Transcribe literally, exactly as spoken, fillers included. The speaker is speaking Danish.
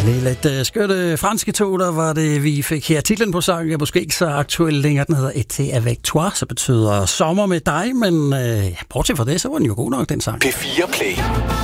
Lidt uh, skørte franske tog, der var det, vi fik her. Titlen på sangen er måske ikke så aktuel længere. Den hedder Été avec toi, så betyder sommer med dig, men uh, bortset fra det, så var den jo god nok, den sang. P fire Play.